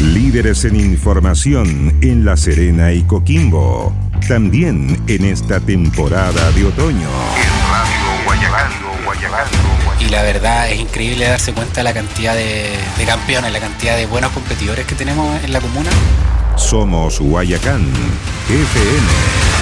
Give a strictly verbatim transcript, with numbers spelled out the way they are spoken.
Líderes en información en La Serena y Coquimbo. También en esta temporada de otoño. En Radio Guayacán. Y la verdad es increíble darse cuenta de la cantidad de, de campeones, la cantidad de buenos competidores que tenemos en la comuna. Somos Guayacán F M.